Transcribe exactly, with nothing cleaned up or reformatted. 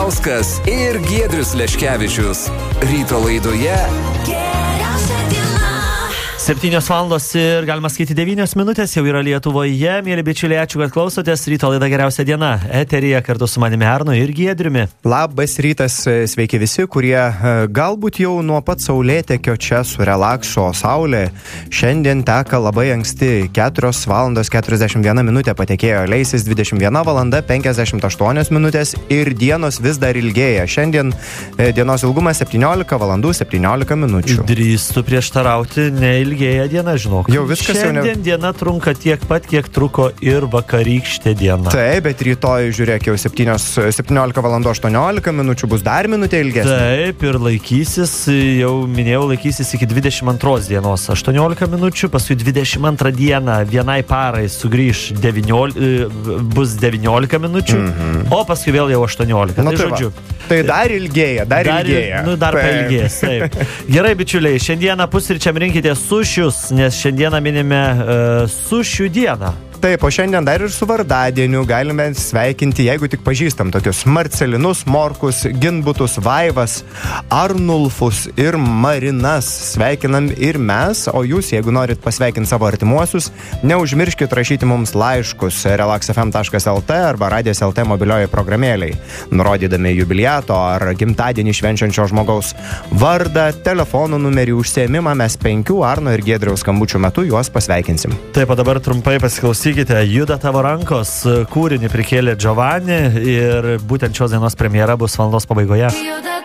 Ivanauskas ir Giedrius Leškevičius. Ryto laidoje septynios valandos ir galima skaityti devynios minutės, jau yra Lietuvoje. Mėly bičiuliai, ačiū, kad klausotės. Ryto laida Geriausia diena. Eteryje kartu su manimi Arnu ir Giedriumi. Labas rytas, sveiki visi, kurie galbūt jau nuo pat saulėtekio čia surelakso saulė. Šiandien teka labai anksti, keturios valandos keturiasdešimt viena minutė patekėjo, leisis dvidešimt viena valanda penkiasdešimt aštuonios minutės ir dienos vis dar ilgėja. Šiandien dienos ilgumas septyniolika valandų septyniolika minučių. Drįstu prieštarauti, neilgėja diena, žinok. Jau viskas jau ne... Šiandien diena trunka tiek pat, kiek truko ir vakarykštė diena. Taip, bet rytoj, žiūrėk, jau septyniolika valandų aštuoniolika minučių bus dar minutė ilgesnė. Taip, ir laikysis, jau minėjau, laikysis iki dvidešimt antros dienos aštuoniolika minučių, paskui dvidešimt antrą dieną vienai parai sugrįž devyniolika, bus devyniolika minučių, mm-hmm. o paskui vėl jau aštuoniolika. Nu, tai tai žodžiu. Tai dar ilgėja, dar, dar ilgėja. Nu, dar pailgės, taip. Gerai, bičiuliai, šiandieną pusryčiam rinkite sušius, nes šiandieną minime uh, sušių dieną. Taip, o šiandien dar ir su vardadieniu galime sveikinti, jeigu tik pažįstam tokius Marcelinus, Morkus, Ginbutus, Vaivas, Arnulfus ir Marinas. Sveikinam ir mes, o jūs, jeigu norit pasveikinti savo artimuosius, neužmirškit rašyti mums laiškus relax f m taškas l t arba radijas taškas l t mobilioje programėliai, nurodydami jubiliato ar gimtadienį švenčiančio žmogaus vardą, telefonų numerį, užsiėmimą, mes penkių Arno ir Giedriaus skambučių metu juos pasveikinsim. Taip, o dabar trumpai pasiklausykime. Juda tavo rankos kūrinį prikėlė Giovanni ir būtent šios dienos premjera bus valandos pabaigoje.